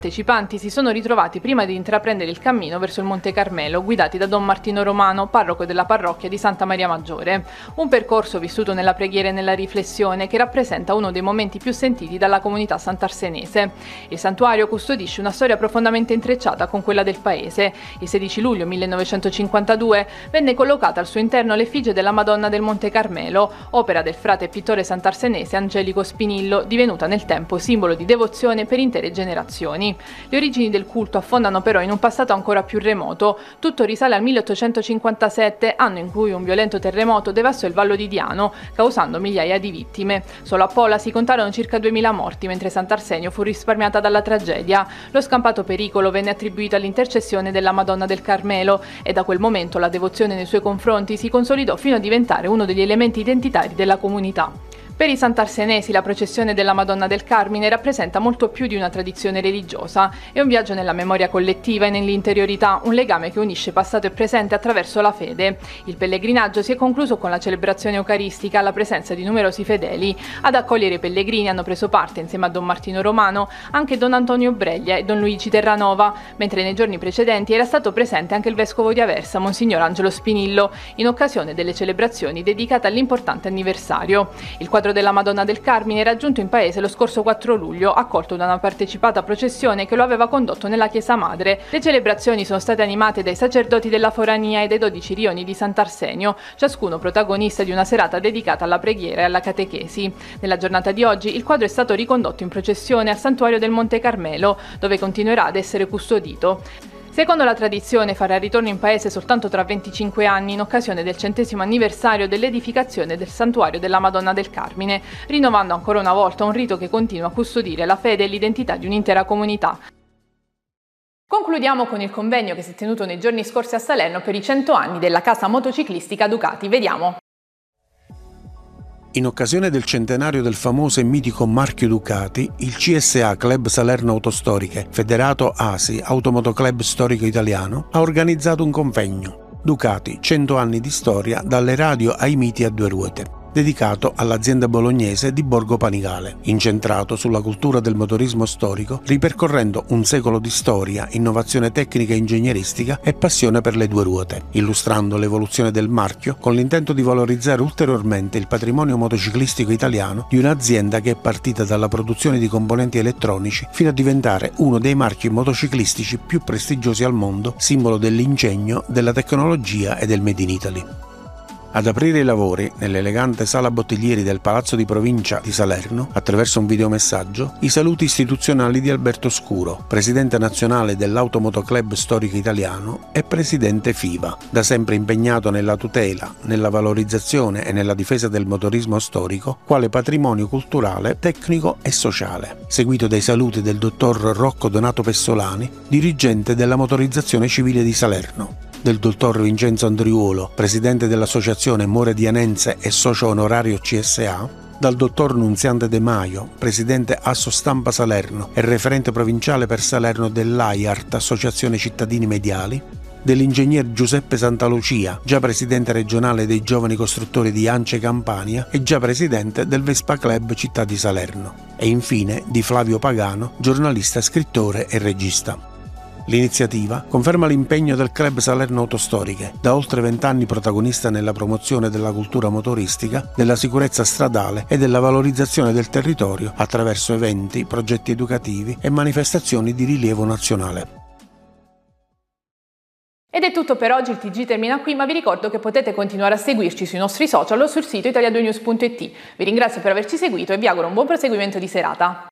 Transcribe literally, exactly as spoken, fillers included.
I partecipanti si sono ritrovati prima di intraprendere il cammino verso il Monte Carmelo, guidati da Don Martino Romano, parroco della parrocchia di Santa Maria Maggiore. Un percorso vissuto nella preghiera e nella riflessione che rappresenta uno dei momenti più sentiti dalla comunità sant'arsenese. Il santuario custodisce una storia profondamente intrecciata con quella del paese. Il sedici luglio millenovecentocinquantadue venne collocata al suo interno l'effigie della Madonna del Monte Carmelo, opera del frate e pittore sant'arsenese Angelico Spinillo, divenuta nel tempo simbolo di devozione per intere generazioni. Le origini del culto affondano però in un passato ancora più remoto. Tutto risale al milleottocentocinquantasette, anno in cui un violento terremoto devastò il Vallo di Diano, causando migliaia di vittime. Solo a Pola si contarono circa duemila morti, mentre Sant'Arsenio fu risparmiata dalla tragedia. Lo scampato pericolo venne attribuito all'intercessione della Madonna del Carmelo e da quel momento la devozione nei suoi confronti si consolidò fino a diventare uno degli elementi identitari della comunità. Per i sant'arsenesi la processione della Madonna del Carmine rappresenta molto più di una tradizione religiosa, è un viaggio nella memoria collettiva e nell'interiorità, un legame che unisce passato e presente attraverso la fede. Il pellegrinaggio si è concluso con la celebrazione eucaristica alla presenza di numerosi fedeli. Ad accogliere i pellegrini hanno preso parte, insieme a Don Martino Romano, anche Don Antonio Breglia e Don Luigi Terranova, mentre nei giorni precedenti era stato presente anche il vescovo di Aversa, Monsignor Angelo Spinillo, in occasione delle celebrazioni dedicate all'importante anniversario. Il quadro della Madonna del Carmine era giunto in paese lo scorso quattro luglio, accolto da una partecipata processione che lo aveva condotto nella chiesa madre. Le celebrazioni sono state animate dai sacerdoti della forania e dai dodici rioni di Sant'Arsenio, ciascuno protagonista di una serata dedicata alla preghiera e alla catechesi. Nella giornata di oggi il quadro è stato ricondotto in processione al santuario del Monte Carmelo, dove continuerà ad essere custodito. Secondo la tradizione farà ritorno in paese soltanto tra venticinque anni in occasione del centesimo anniversario dell'edificazione del santuario della Madonna del Carmine, rinnovando ancora una volta un rito che continua a custodire la fede e l'identità di un'intera comunità. Concludiamo con il convegno che si è tenuto nei giorni scorsi a Salerno per i cento anni della casa motociclistica Ducati. Vediamo. In occasione del centenario del famoso e mitico marchio Ducati, il C S A Club Salerno Autostoriche, federato A S I Automotoclub Storico Italiano, ha organizzato un convegno. Ducati, cento anni di storia, dalle radio ai miti a due ruote, dedicato all'azienda bolognese di Borgo Panigale, incentrato sulla cultura del motorismo storico, ripercorrendo un secolo di storia, innovazione tecnica e ingegneristica e passione per le due ruote, illustrando l'evoluzione del marchio con l'intento di valorizzare ulteriormente il patrimonio motociclistico italiano di un'azienda che è partita dalla produzione di componenti elettronici fino a diventare uno dei marchi motociclistici più prestigiosi al mondo, simbolo dell'ingegno, della tecnologia e del Made in Italy. Ad aprire i lavori, nell'elegante sala bottiglieri del Palazzo di Provincia di Salerno, attraverso un videomessaggio, i saluti istituzionali di Alberto Scuro, presidente nazionale dell'Automotoclub Storico Italiano e presidente FIVA, da sempre impegnato nella tutela, nella valorizzazione e nella difesa del motorismo storico quale patrimonio culturale, tecnico e sociale, seguito dai saluti del dottor Rocco Donato Pessolani, dirigente della Motorizzazione Civile di Salerno, del dottor Vincenzo Andriuolo, presidente dell'Associazione Moredianense e socio onorario C S A, dal dottor Nunziante De Maio, presidente Asso Stampa Salerno e referente provinciale per Salerno dell'A I A R T, Associazione Cittadini Mediali, dell'ingegner Giuseppe Santalucia, già presidente regionale dei giovani costruttori di Ance Campania e già presidente del Vespa Club Città di Salerno, e infine di Flavio Pagano, giornalista, scrittore e regista. L'iniziativa conferma l'impegno del Club Salerno Autostoriche, da oltre vent'anni protagonista nella promozione della cultura motoristica, della sicurezza stradale e della valorizzazione del territorio attraverso eventi, progetti educativi e manifestazioni di rilievo nazionale. Ed è tutto per oggi, il T G termina qui, ma vi ricordo che potete continuare a seguirci sui nostri social o sul sito italia due news punto it. Vi ringrazio per averci seguito e vi auguro un buon proseguimento di serata.